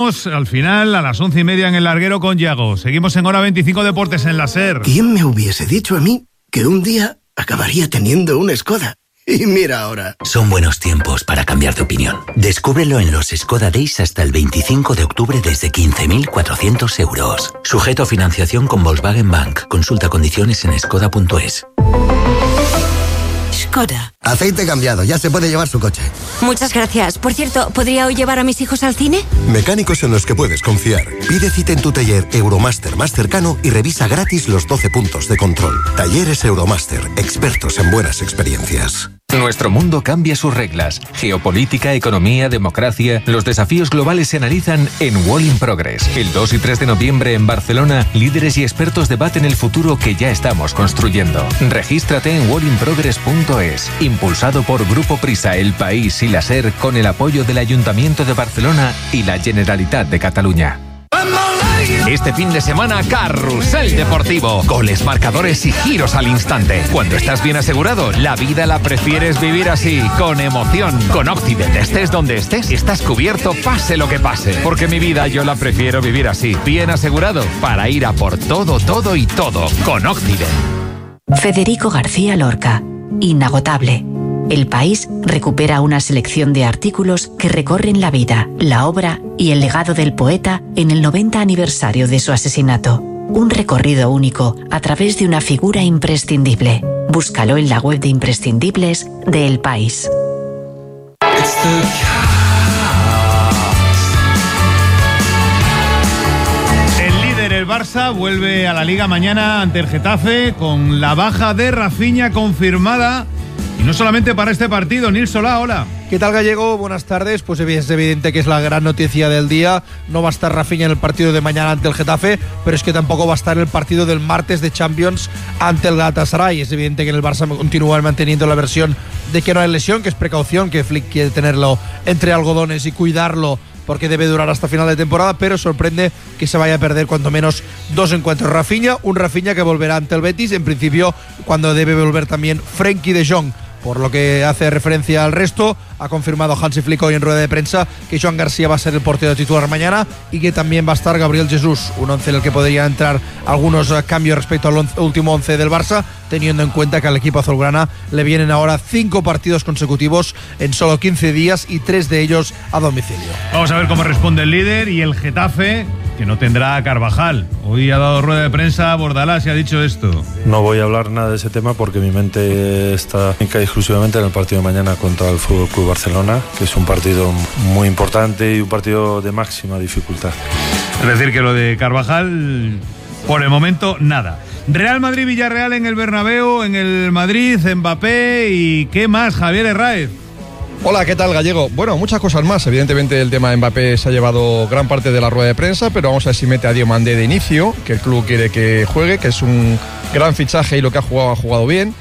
Al final, a las 11:30 en El Larguero con Yago. Seguimos en Hora 25 Deportes en la SER. ¿Quién me hubiese dicho a mí que un día acabaría teniendo una Skoda? Y mira ahora. Son buenos tiempos para cambiar de opinión. Descúbrelo en los Skoda Days hasta el 25 de octubre desde 15.400 euros. Sujeto a financiación con Volkswagen Bank. Consulta condiciones en skoda.es. Skoda. Aceite cambiado, ya se puede llevar su coche. Muchas gracias. Por cierto, ¿podría hoy llevar a mis hijos al cine? Mecánicos en los que puedes confiar. Pide cita en tu taller Euromaster más cercano y revisa gratis los 12 puntos de control. Talleres Euromaster, expertos en buenas experiencias. Nuestro mundo cambia sus reglas. Geopolítica, economía, democracia. Los desafíos globales se analizan en Wall in Progress. El 2 y 3 de noviembre en Barcelona, líderes y expertos debaten el futuro que ya estamos construyendo. Regístrate en wallinprogress.es. Impulsado por Grupo Prisa, El País y la SER, con el apoyo del Ayuntamiento de Barcelona y la Generalitat de Cataluña. Este fin de semana, Carrusel Deportivo. Goles, marcadores y giros al instante. Cuando estás bien asegurado, la vida la prefieres vivir así, con emoción. Con Occident, estés donde estés, estás cubierto pase lo que pase. Porque mi vida yo la prefiero vivir así, bien asegurado, para ir a por todo, todo y todo. Con Occident. Federico García Lorca. Inagotable. El País recupera una selección de artículos que recorren la vida, la obra y el legado del poeta en el 90 aniversario de su asesinato. Un recorrido único a través de una figura imprescindible. Búscalo en la web de imprescindibles de El País. El líder, el Barça, vuelve a la Liga mañana ante el Getafe con la baja de Rafinha confirmada. Y no solamente para este partido. Nil Solá, hola. ¿Qué tal, Gallego? Buenas tardes. Pues es evidente que es la gran noticia del día. No va a estar Rafinha en el partido de mañana ante el Getafe, pero es que tampoco va a estar en el partido del martes de Champions ante el Galatasaray. Es evidente que en el Barça continúan manteniendo la versión de que no hay lesión, que es precaución, que Flick quiere tenerlo entre algodones y cuidarlo porque debe durar hasta final de temporada, pero sorprende que se vaya a perder cuanto menos 2 encuentros. Un Rafinha que volverá ante el Betis, en principio cuando debe volver también Frenkie de Jong. Por lo que hace referencia al resto, ha confirmado Hansi Flick hoy en rueda de prensa que Joan García va a ser el portero titular mañana y que también va a estar Gabriel Jesús, un once en el que podrían entrar algunos cambios respecto al último once del Barça, teniendo en cuenta que al equipo azulgrana le vienen ahora 5 partidos consecutivos en solo 15 días y 3 de ellos a domicilio. Vamos a ver cómo responde el líder y el Getafe, que no tendrá a Carvajal. Hoy ha dado rueda de prensa a Bordalás y ha dicho esto. No voy a hablar nada de ese tema porque mi mente está exclusivamente en el partido de mañana contra el FC Barcelona, que es un partido muy importante y un partido de máxima dificultad. Es decir, que lo de Carvajal, por el momento, nada. Real Madrid-Villarreal en el Bernabéu, en el Madrid, Mbappé y ¿qué más, Javier Herráez? Hola, ¿qué tal, Gallego? Bueno, muchas cosas más. Evidentemente el tema de Mbappé se ha llevado gran parte de la rueda de prensa, pero vamos a ver si mete a Diomandé de inicio, que el club quiere que juegue, que es un gran fichaje y lo que ha jugado bien.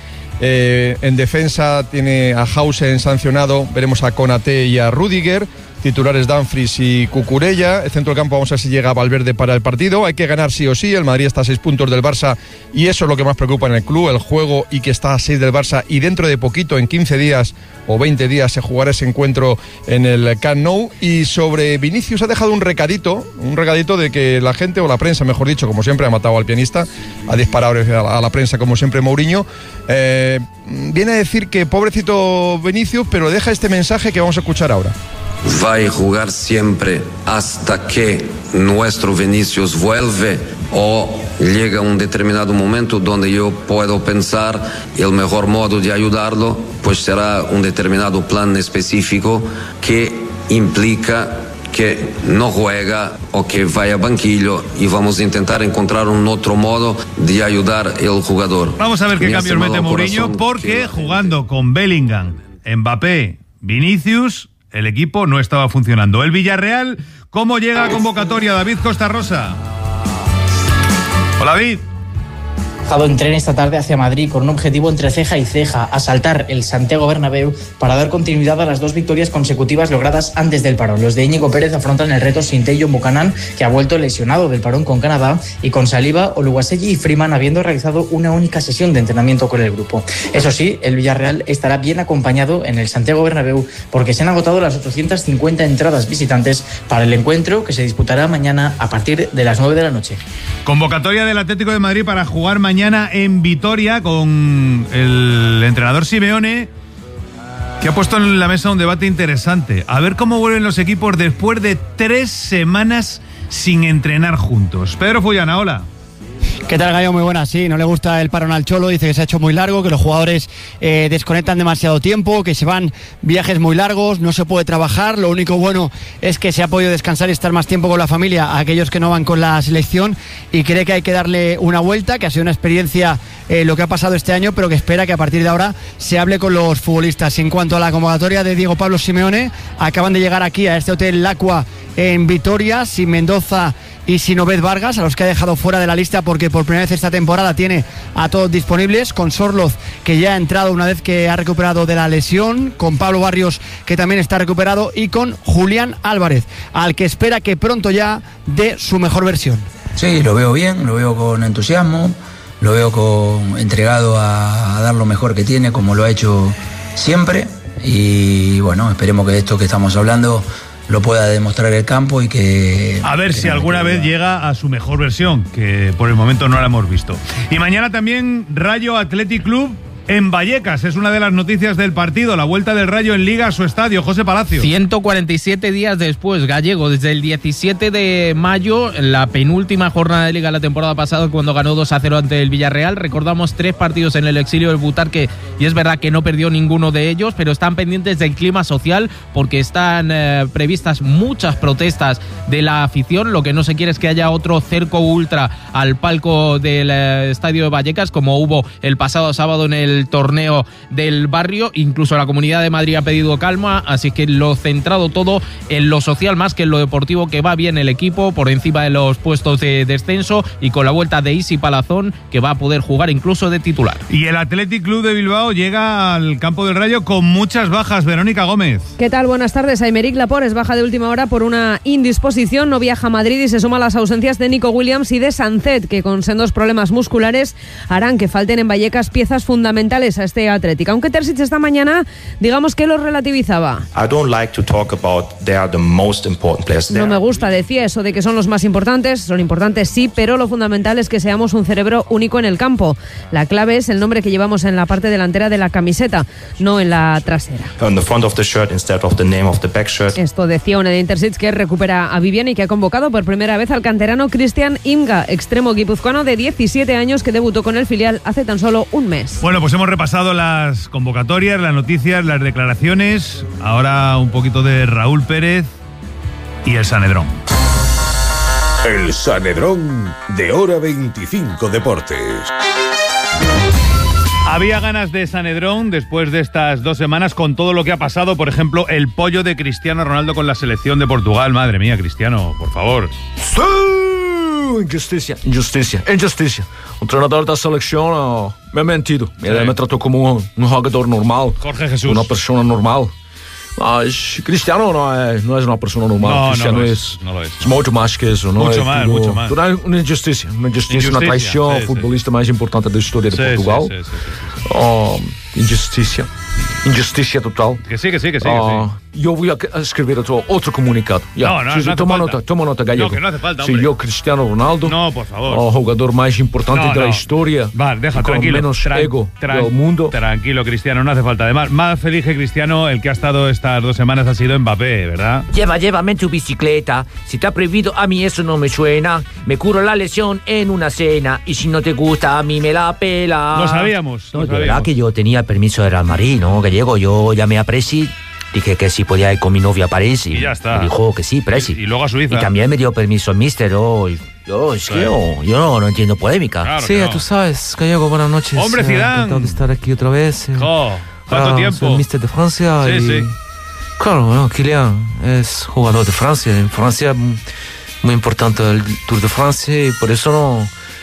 En defensa tiene a Hausen sancionado, veremos a Konaté y a Rüdiger. Titulares Dumfries y Cucurella. El centro del campo vamos a ver si llega Valverde para el partido. Hay que ganar sí o sí. El Madrid está a 6 puntos del Barça y eso es lo que más preocupa en el club, el juego, y que está a 6 del Barça, y dentro de poquito, en 15 días o 20 días, se jugará ese encuentro en el Camp Nou. Y sobre Vinicius ha dejado un recadito de que la gente, o la prensa mejor dicho, como siempre, ha matado al pianista, ha disparado a la prensa como siempre Mourinho, viene a decir que pobrecito Vinicius, pero deja este mensaje que vamos a escuchar ahora. Va a jugar siempre hasta que nuestro Vinicius vuelve o llega un determinado momento donde yo puedo pensar el mejor modo de ayudarlo, pues será un determinado plan específico que implica que no juega o que vaya a banquillo, y vamos a intentar encontrar un otro modo de ayudar al jugador. Vamos a ver qué cambios mete Mourinho, porque jugando con Bellingham, Mbappé, Vinicius, el equipo no estaba funcionando. El Villarreal, ¿cómo llega a convocatoria? David Costa Rosa. Hola, David. lanzado en tren esta tarde hacia Madrid con un objetivo entre ceja y ceja, asaltar el Santiago Bernabéu para dar continuidad a las 2 victorias consecutivas logradas antes del parón. Los de Íñigo Pérez afrontan el reto sin Tello Buchanan, que ha vuelto lesionado del parón con Canadá, y con Saliba, Oluwaseyi y Freeman habiendo realizado una única sesión de entrenamiento con el grupo. Eso sí, el Villarreal estará bien acompañado en el Santiago Bernabéu porque se han agotado las 850 entradas visitantes para el encuentro que se disputará mañana a partir de las 9 de la noche. Convocatoria del Atlético de Madrid para jugar mañana en Vitoria con el entrenador Simeone, que ha puesto en la mesa un debate interesante. A ver cómo vuelven los equipos después de 3 semanas sin entrenar juntos. Pedro Fullana, hola. ¿Qué tal, Gallo? Muy buenas. Sí, no le gusta el parón al Cholo, dice que se ha hecho muy largo, que los jugadores desconectan demasiado tiempo, que se van viajes muy largos, no se puede trabajar. Lo único bueno es que se ha podido descansar y estar más tiempo con la familia a aquellos que no van con la selección, y cree que hay que darle una vuelta, que ha sido una experiencia lo que ha pasado este año, pero que espera que a partir de ahora se hable con los futbolistas. En cuanto a la convocatoria de Diego Pablo Simeone, acaban de llegar aquí a este hotel Lacua en Vitoria, sin Mendoza y sin Obed Vargas, a los que ha dejado fuera de la lista porque por primera vez esta temporada tiene a todos disponibles, con Sorloz, que ya ha entrado una vez que ha recuperado de la lesión, con Pablo Barrios, que también está recuperado, y con Julián Álvarez, al que espera que pronto ya dé su mejor versión. Sí, lo veo bien, lo veo con entusiasmo, lo veo entregado a dar lo mejor que tiene, como lo ha hecho siempre, y bueno, esperemos que esto que estamos hablando lo pueda demostrar el campo y que... A ver si alguna vez llega a su mejor versión, que por el momento no la hemos visto. Y mañana también Rayo Athletic Club en Vallecas. Es una de las noticias del partido, la vuelta del Rayo en Liga a su estadio. José Palacio. 147 días después, Gallego, desde el 17 de mayo, la penúltima jornada de Liga la temporada pasada, cuando ganó 2-0 ante el Villarreal. Recordamos 3 partidos en el exilio del Butarque, y es verdad que no perdió ninguno de ellos, pero están pendientes del clima social porque están previstas muchas protestas de la afición. Lo que no se quiere es que haya otro cerco ultra al palco del estadio de Vallecas, como hubo el pasado sábado en el torneo del barrio. Incluso la Comunidad de Madrid ha pedido calma, así que lo centrado todo en lo social más que en lo deportivo, que va bien el equipo por encima de los puestos de descenso, y con la vuelta de Isi Palazón, que va a poder jugar incluso de titular. Y el Athletic Club de Bilbao llega al campo del Rayo con muchas bajas. Verónica Gómez. ¿Qué tal? Buenas tardes. Aymeric Laporte es baja de última hora por una indisposición, no viaja a Madrid, y se suma a las ausencias de Nico Williams y de Sancet, que con sendos problemas musculares harán que falten en Vallecas piezas fundamentales a este Atlético. Aunque Terzic esta mañana, digamos que lo relativizaba. No me gusta, decía, eso de que son los más importantes. Son importantes, sí, pero lo fundamental es que seamos un cerebro único en el campo. La clave es el nombre que llevamos en la parte delantera de la camiseta, no en la trasera. Esto decía Zinedine Terzic, que recupera a Vivian y que ha convocado por primera vez al canterano Cristian Imga, extremo guipuzcoano de 17 años que debutó con el filial hace tan solo un mes. Bueno, pues hemos repasado las convocatorias, las noticias, las declaraciones. Ahora un poquito de Raúl Pérez y el Sanedrón. El Sanedrón de Hora 25 Deportes. Había ganas de Sanedrón después de estas 2 semanas con todo lo que ha pasado. Por ejemplo, el pollo de Cristiano Ronaldo con la selección de Portugal. Madre mía, Cristiano, por favor. ¡Sí! Injusticia. O treinador da selección me ha mentido. Ele me trató como un jugador normal. Jorge Jesús. Una persona normal. Mas Cristiano no es una persona normal. No, Cristiano no es es. mucho más que eso. Mucho más. Una injusticia, una traición. Sí, futbolista más importante da história de Portugal. Injusticia total. Que sí. Yo voy a escribir otro comunicado. Toma nota, Gallego. No, que no hace falta, Si yo, Cristiano Ronaldo, no, por favor, jugador más importante de la historia, vale, deja, con tranquilo, menos ego del mundo. Tranquilo, Cristiano, no hace falta. Además, más feliz que Cristiano, el que ha estado estas 2 semanas ha sido Mbappé, ¿verdad? Llévame en tu bicicleta. Si te ha prohibido, a mí eso no me suena. Me curo la lesión en una cena. Y si no te gusta, a mí me la pela. Lo sabíamos. De verdad que yo tenía permiso de Real Madrid, ¿no? Gallego, yo llamé a Presi, dije que si podía ir con mi novia a París, y ya está. Me dijo que sí, Presi. Y luego a Suiza. Y también me dio permiso el míster, yo no entiendo polémica. Claro Sí, tú sabes, Gallego, buenas noches. Hombre, Zidane. Encantado de estar aquí otra vez. ¿Cuánto tiempo? Soy el míster de Francia. Sí. Claro, bueno, Kylian es jugador de Francia. En Francia, muy importante el Tour de Francia, y por eso no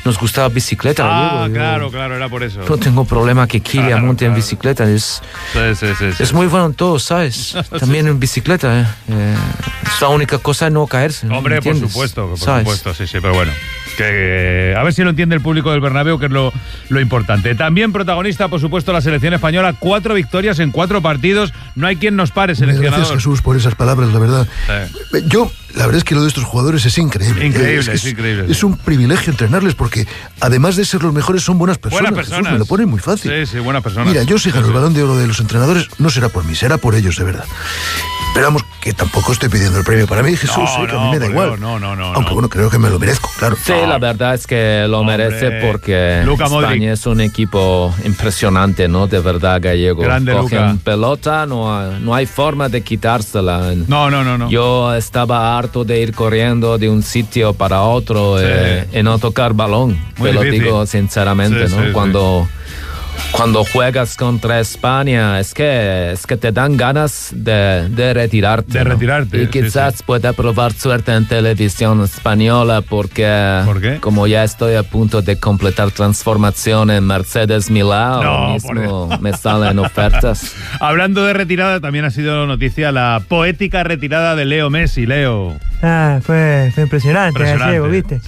nos gustaba bicicleta. Claro, era por eso. No tengo problema que Kylian monte en bicicleta. Es muy bueno en todo, ¿sabes? También en bicicleta. Es la única cosa no caerse. Hombre, por supuesto, sí, pero bueno. Que a ver si lo entiende el público del Bernabéu, que es lo importante. También protagonista, por supuesto, la selección española. 4 victorias en 4 partidos. No hay quien nos pare, seleccionador. Gracias, Jesús, por esas palabras, la verdad. La verdad es que lo de estos jugadores es increíble. Es increíble. Es un privilegio entrenarles porque, además de ser los mejores, son buenas personas. Jesús, me lo ponen muy fácil. Sí, buenas personas. Mira, yo si gano el Balón de Oro de los entrenadores, no será por mí, será por ellos, de verdad. Pero vamos, que tampoco estoy pidiendo el premio para mí, Jesús, que a mí me da igual. Aunque bueno, creo que me lo merezco, claro. Sí, la verdad es que lo merece porque España es un equipo impresionante, ¿no? De verdad, Gallego. Grande Cogen pelota, no hay forma de quitársela. No. Yo estaba harto de ir corriendo de un sitio para otro y no tocar balón. Te lo digo sinceramente, ¿no? Cuando juegas contra España es que te dan ganas de retirarte. Y quizás pueda probar suerte en televisión española porque ¿Por qué? Como ya estoy a punto de completar transformación en Mercedes Milán, mismo me salen ofertas. Hablando de retirada, también ha sido noticia la poética retirada de Leo Messi. Leo. Fue impresionante. Gallego, ¿viste?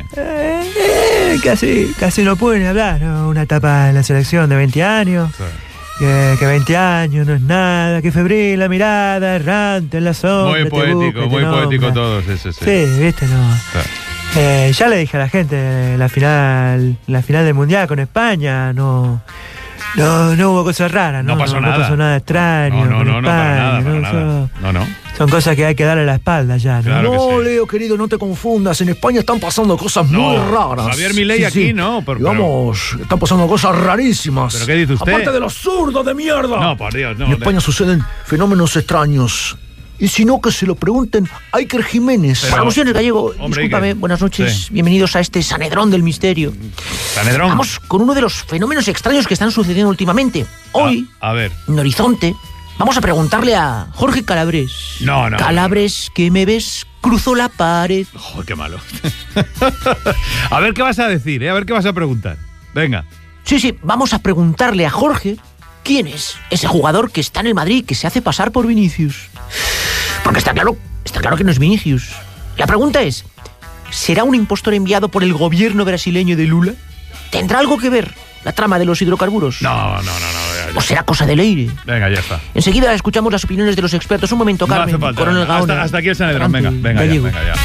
Sí. Casi no pueden hablar, ¿no? Una etapa en la selección de 20 años, que 20 años no es nada, que febril la mirada, errante en la sombra. Muy poético todo, sí. Sí, ¿viste? No. Ya le dije a la gente, la final del Mundial con España, no hubo cosas raras, no pasó nada. No pasó nada extraño. No, para nada. No. Son cosas que hay que darle la espalda ya, ¿no? Claro Leo, querido, no te confundas. En España están pasando cosas muy raras. Javier Milei aquí, ¿no? Están pasando cosas rarísimas. ¿Pero qué dice usted? Aparte de los zurdos de mierda. No, por Dios, no. En España suceden fenómenos extraños. Y si no, que se lo pregunten a Iker Jiménez. Alusiones, Gallego. Discúlpame, buenas noches. Bienvenidos a este Sanedrón del Misterio. Sanedrón. Vamos con uno de los fenómenos extraños que están sucediendo últimamente. Hoy, a ver. En Horizonte, vamos a preguntarle a Jorge Calabres. No. Calabres, ¿qué me ves? Cruzo la pared. Joder, qué malo. A ver qué vas a decir, A ver qué vas a preguntar. Venga. Sí, vamos a preguntarle a Jorge quién es ese jugador que está en el Madrid que se hace pasar por Vinicius. Porque está claro que no es Vinicius. La pregunta es, ¿será un impostor enviado por el gobierno brasileño de Lula? ¿Tendrá algo que ver la trama de los hidrocarburos? No. ¿O será cosa de Leire? Venga, ya está. Enseguida escuchamos las opiniones de los expertos. Un momento, Carmen. No hace falta. Coronel Gaona. Hasta aquí el Sanedrón. Venga ya.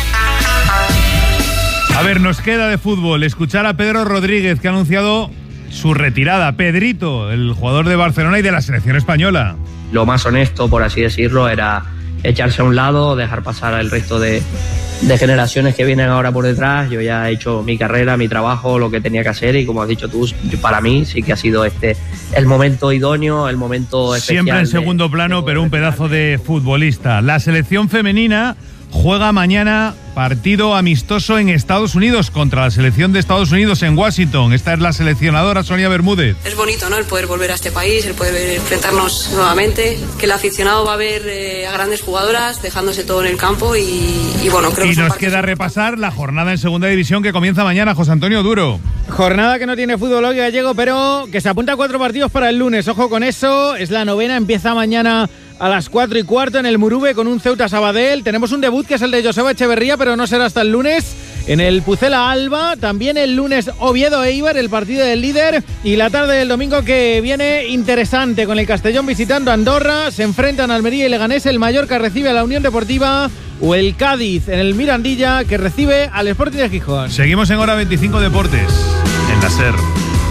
A ver, nos queda de fútbol escuchar a Pedro Rodríguez, que ha anunciado su retirada. Pedrito, el jugador de Barcelona y de la selección española. Lo más honesto, por así decirlo, era echarse a un lado, dejar pasar al resto de generaciones que vienen ahora por detrás. Yo ya he hecho mi carrera, mi trabajo, lo que tenía que hacer, y como has dicho tú, para mí sí que ha sido el momento idóneo, el momento especial. Siempre en segundo plano, pero un pedazo de futbolista. La selección femenina juega mañana partido amistoso en Estados Unidos contra la selección de Estados Unidos en Washington. Esta es la seleccionadora Sonia Bermúdez. Es bonito, ¿no?, el poder volver a este país, el poder enfrentarnos nuevamente, que el aficionado va a ver a grandes jugadoras dejándose todo en el campo y bueno, creo que... Y nos queda repasar la jornada en segunda división que comienza mañana. José Antonio Duro. Jornada que no tiene fútbol hoy, Gallego, pero que se apunta a 4 partidos para el lunes. Ojo con eso, es la novena, empieza mañana a las 4:15 en el Murube con un Ceuta Sabadell. Tenemos un debut que es el de Joseba Echeverría, pero no será hasta el lunes. En el Pucela Alba, también el lunes Oviedo Eibar, el partido del líder. Y la tarde del domingo que viene interesante, con el Castellón visitando a Andorra. Se enfrentan Almería y Leganés, el Mallorca recibe a la Unión Deportiva, o el Cádiz en el Mirandilla, que recibe al Sporting de Gijón. Seguimos en Hora 25 Deportes, en la SER.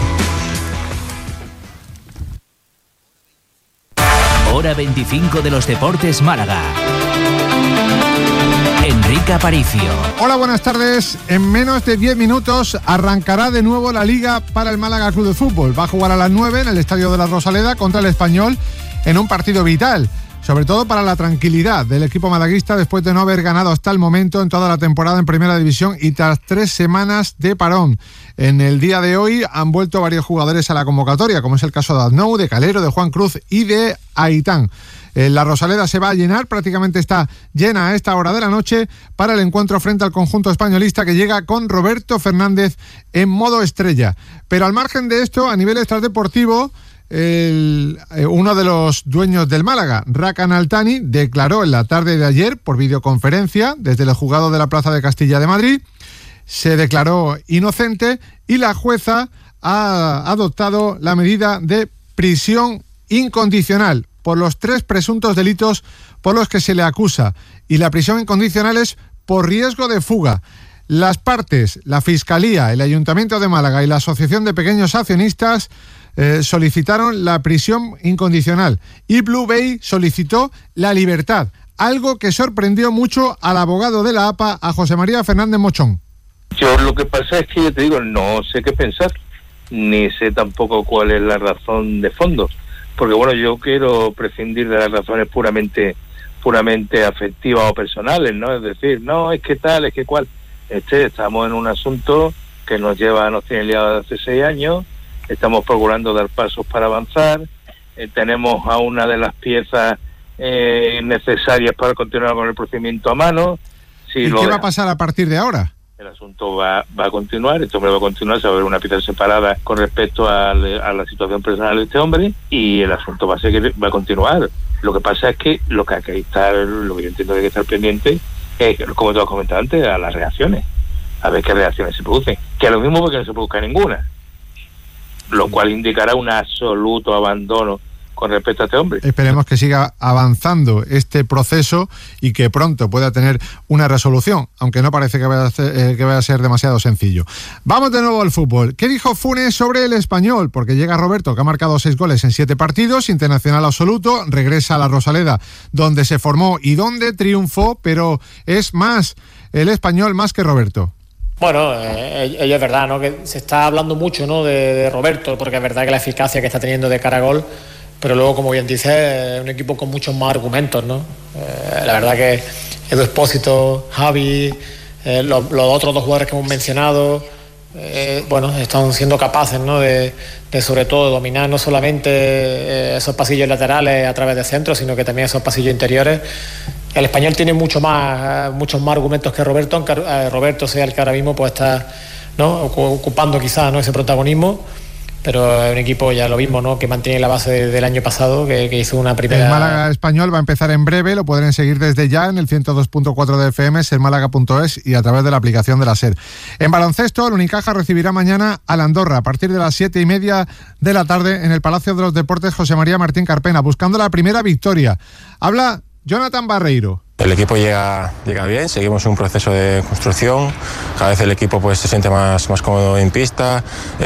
Hora 25 de los Deportes Málaga. Enrique Aparicio. Hola, buenas tardes. En menos de 10 minutos arrancará de nuevo la Liga para el Málaga Club de Fútbol. Va a jugar a las 9 en el Estadio de la Rosaleda contra el Español en un partido vital sobre todo para la tranquilidad del equipo malaguista después de no haber ganado hasta el momento en toda la temporada en Primera División y tras 3 semanas de parón. En el día de hoy han vuelto varios jugadores a la convocatoria, como es el caso de Aznou, de Calero, de Juan Cruz y de Aitán. La Rosaleda se va a llenar, prácticamente está llena a esta hora de la noche para el encuentro frente al conjunto españolista que llega con Roberto Fernández en modo estrella. Pero al margen de esto, a nivel extradeportivo, uno de los dueños del Málaga, Rakan Altani, declaró en la tarde de ayer por videoconferencia desde el juzgado de la Plaza de Castilla de Madrid, se declaró inocente y la jueza ha adoptado la medida de prisión incondicional por los 3 presuntos delitos por los que se le acusa, y la prisión incondicional es por riesgo de fuga. Las partes, la Fiscalía, el Ayuntamiento de Málaga y la Asociación de Pequeños Accionistas solicitaron la prisión incondicional y Blue Bay solicitó la libertad, algo que sorprendió mucho al abogado de la APA, a José María Fernández Mochón. Yo lo que pasa es que, yo te digo, no sé qué pensar, ni sé tampoco cuál es la razón de fondo. Porque bueno, yo quiero prescindir de las razones puramente afectivas o personales, ¿no? Es decir, no, es que tal, es que cual. Estamos en un asunto que nos tiene liados hace 6 años, estamos procurando dar pasos para avanzar, tenemos a una de las piezas necesarias para continuar con el procedimiento a mano. ¿Y qué va a pasar a partir de ahora? El asunto va a continuar, este hombre va a continuar, se va a ver una pieza separada con respecto a la situación personal de este hombre y el asunto va a continuar. Lo que pasa es que lo que yo entiendo que hay que estar pendiente es, como tú has comentado antes, a las reacciones, a ver qué reacciones se producen, que a lo mismo porque no se produzca ninguna, lo cual indicará un absoluto abandono con respecto a este hombre. Esperemos que siga avanzando este proceso y que pronto pueda tener una resolución, aunque no parece que vaya a ser demasiado sencillo. Vamos de nuevo al fútbol. ¿Qué dijo Funes sobre el Español? Porque llega Roberto, que ha marcado 6 goles en 7 partidos, internacional absoluto, regresa a la Rosaleda, donde se formó y donde triunfó, pero es más el Español más que Roberto. Bueno, ello es verdad, ¿no? Que se está hablando mucho, ¿no?, de Roberto, porque es verdad que la eficacia que está teniendo de cara a gol, pero luego, como bien dices, es un equipo con muchos más argumentos, ¿no? La verdad que Edu Expósito, Javi, los otros 2 jugadores que hemos mencionado, están siendo capaces, ¿no?, de sobre todo dominar no solamente esos pasillos laterales a través de centros, sino que también esos pasillos interiores. El Español tiene muchos más argumentos que Roberto, aunque Roberto sea el que ahora mismo pues está, ¿no?, ocupando quizás, ¿no?, ese protagonismo. Pero es un equipo, ya lo vimos, ¿no?, que mantiene la base del año pasado, que hizo una primera... El Málaga Español va a empezar en breve, lo podrán seguir desde ya en el 102.4 de FM, sermálaga.es y a través de la aplicación de la SER. En baloncesto, el Unicaja recibirá mañana al Andorra a partir de las 7:30 de la tarde en el Palacio de los Deportes José María Martín Carpena, buscando la primera victoria. Habla Jonathan Barreiro. El equipo llega bien, seguimos un proceso de construcción, cada vez el equipo pues se siente más cómodo en pista,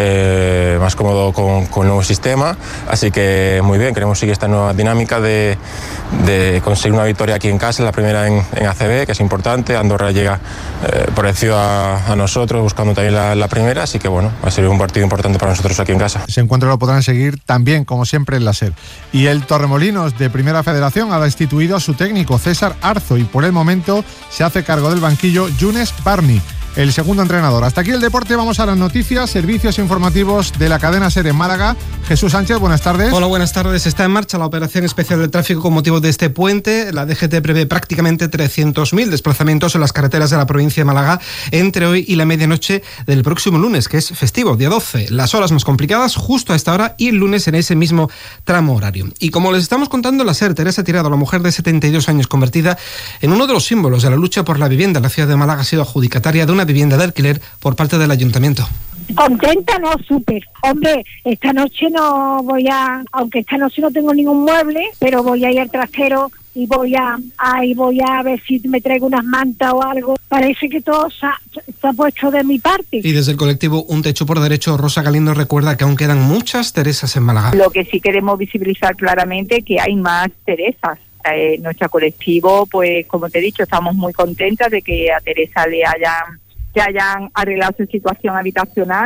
más cómodo con el nuevo sistema, así que muy bien, queremos seguir esta nueva dinámica de conseguir una victoria aquí en casa, la primera en ACB, que es importante. Andorra llega parecido a nosotros, buscando también la primera, así que bueno, va a ser un partido importante para nosotros aquí en casa. Ese encuentro lo podrán seguir también, como siempre, en la SER. Y el Torremolinos de Primera Federación ha destituido a su técnico, César Arzo, y por el momento se hace cargo del banquillo Younes Barni, el segundo entrenador. Hasta aquí el deporte, vamos a las noticias, servicios informativos de la cadena SER en Málaga. Jesús Sánchez, buenas tardes. Hola, buenas tardes. Está en marcha la operación especial de tráfico con motivo de este puente. La DGT prevé prácticamente 300.000 desplazamientos en las carreteras de la provincia de Málaga entre hoy y la medianoche del próximo lunes, que es festivo, día 12. Las horas más complicadas justo a esta hora y el lunes en ese mismo tramo horario. Y como les estamos contando, la SER, Teresa Tirado, la mujer de 72 años convertida en uno de los símbolos de la lucha por la vivienda en la ciudad de Málaga, ha sido adjudicataria de una vivienda de alquiler por parte del ayuntamiento. Contenta, no, súper. Hombre, esta noche aunque esta noche no tengo ningún mueble, pero voy a ir al trastero y voy a ver si me traigo unas mantas o algo. Parece que todo se ha puesto de mi parte. Y desde el colectivo Un Techo por Derecho, Rosa Galindo recuerda que aún quedan muchas Teresas en Málaga. Lo que sí queremos visibilizar claramente que hay más Teresas. Nuestro colectivo, pues como te he dicho, estamos muy contentas de que a Teresa le hayan arreglado su situación habitacional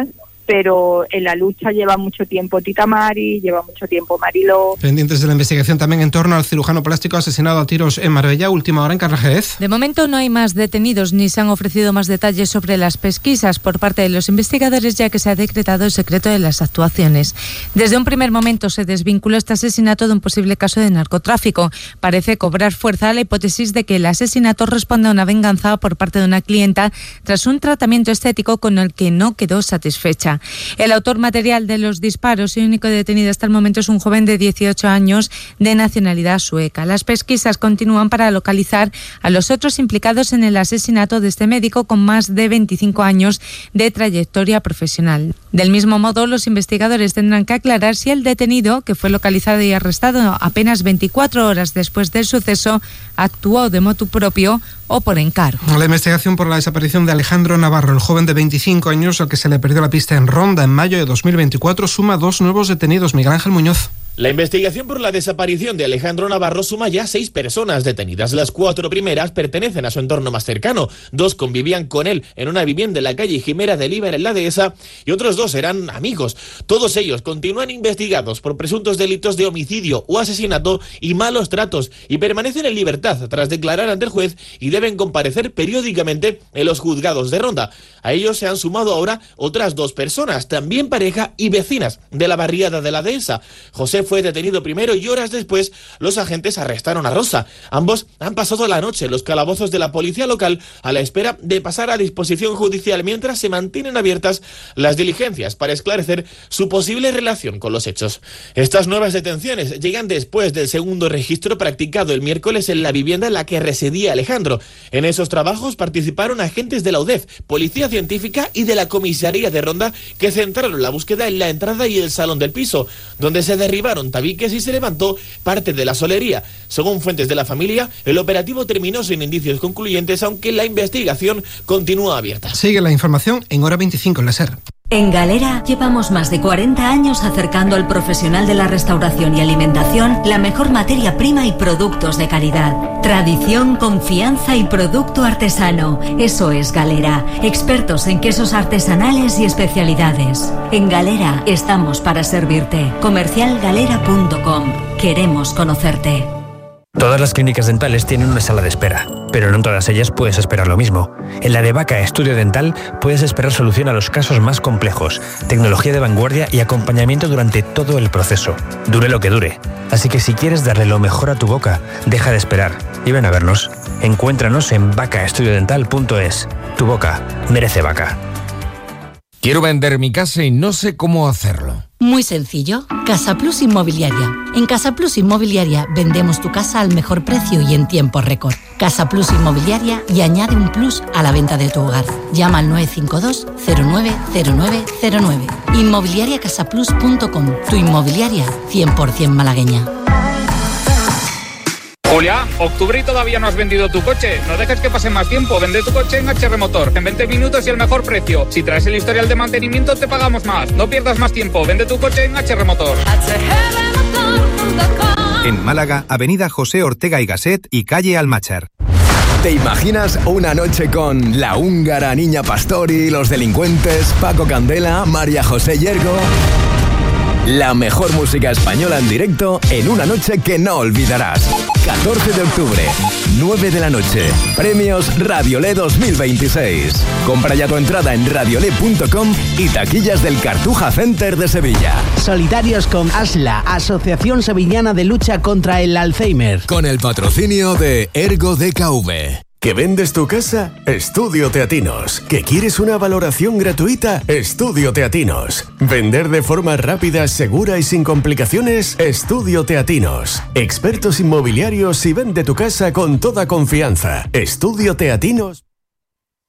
pero en la lucha lleva mucho tiempo Tita Mari, lleva mucho tiempo Mariló. Pendientes de la investigación también en torno al cirujano plástico asesinado a tiros en Marbella. Última hora en Carla Jerez. De momento no hay más detenidos ni se han ofrecido más detalles sobre las pesquisas por parte de los investigadores, ya que se ha decretado el secreto de las actuaciones. Desde un primer momento se desvinculó este asesinato de un posible caso de narcotráfico. Parece cobrar fuerza la hipótesis de que el asesinato responde a una venganza por parte de una clienta tras un tratamiento estético con el que no quedó satisfecha. El autor material de los disparos y único detenido hasta el momento es un joven de 18 años de nacionalidad sueca. Las pesquisas continúan para localizar a los otros implicados en el asesinato de este médico con más de 25 años de trayectoria profesional. Del mismo modo, los investigadores tendrán que aclarar si el detenido, que fue localizado y arrestado apenas 24 horas después del suceso, actuó de motu propio o por encargo. La investigación por la desaparición de Alejandro Navarro, el joven de 25 años al que se le perdió la pista en Ronda en mayo de 2024, suma 2 nuevos detenidos. Miguel Ángel Muñoz. La investigación por la desaparición de Alejandro Navarro suma ya 6 personas detenidas. Las 4 primeras pertenecen a su entorno más cercano. 2 convivían con él en una vivienda en la calle Jimera de Líber en la Dehesa y otros 2 eran amigos. Todos ellos continúan investigados por presuntos delitos de homicidio o asesinato y malos tratos y permanecen en libertad tras declarar ante el juez y deben comparecer periódicamente en los juzgados de Ronda. A ellos se han sumado ahora otras 2 personas, también pareja y vecinas de la barriada de la Dehesa. José fue detenido primero y horas después los agentes arrestaron a Rosa. Ambos han pasado la noche en los calabozos de la policía local a la espera de pasar a disposición judicial mientras se mantienen abiertas las diligencias para esclarecer su posible relación con los hechos. Estas nuevas detenciones llegan después del segundo registro practicado el miércoles en la vivienda en la que residía Alejandro. En esos trabajos participaron agentes de la UDEF, Policía Científica y de la Comisaría de Ronda, que centraron la búsqueda en la entrada y el salón del piso, donde se derribaron tabiques y se levantó parte de la solería. Según fuentes de la familia, el operativo terminó sin indicios concluyentes, aunque la investigación continúa abierta. Sigue la información en Hora 25 en la SER. En Galera llevamos más de 40 años acercando al profesional de la restauración y alimentación la mejor materia prima y productos de calidad. Tradición, confianza y producto artesano. Eso es Galera. Expertos en quesos artesanales y especialidades. En Galera estamos para servirte. Comercialgalera.com. Queremos conocerte. Todas las clínicas dentales tienen una sala de espera, pero no en todas ellas puedes esperar lo mismo. En la de Vaca Estudio Dental puedes esperar solución a los casos más complejos, tecnología de vanguardia y acompañamiento durante todo el proceso, dure lo que dure. Así que si quieres darle lo mejor a tu boca, deja de esperar y ven a vernos. Encuéntranos en vacaestudiodental.es. Tu boca merece Vaca. Quiero vender mi casa y no sé cómo hacerlo. Muy sencillo, Casa Plus Inmobiliaria. En Casa Plus Inmobiliaria vendemos tu casa al mejor precio y en tiempo récord. Casa Plus Inmobiliaria y añade un plus a la venta de tu hogar. Llama al 952 090909. Inmobiliariacasaplus.com. Tu inmobiliaria 100% malagueña. Julia, octubre y todavía no has vendido tu coche. No dejes que pase más tiempo. Vende tu coche en HR Motor. En 20 minutos y el mejor precio. Si traes el historial de mantenimiento, te pagamos más. No pierdas más tiempo. Vende tu coche en HR Motor. En Málaga, Avenida José Ortega y Gasset y calle Almáchar. ¿Te imaginas una noche con la húngara Niña Pastori, los delincuentes, Paco Candela, María José Yergo? La mejor música española en directo en una noche que no olvidarás. 14 de octubre, 9 de la noche. Premios Radiolé 2026. Compra ya tu entrada en radiolé.com y taquillas del Cartuja Center de Sevilla. Solidarios con ASLA, Asociación Sevillana de Lucha contra el Alzheimer. Con el patrocinio de Ergo DKV. ¿Que vendes tu casa? Estudio Teatinos. ¿Que quieres una valoración gratuita? Estudio Teatinos. ¿Vender de forma rápida, segura y sin complicaciones? Estudio Teatinos. Expertos inmobiliarios y vende tu casa con toda confianza. Estudio Teatinos.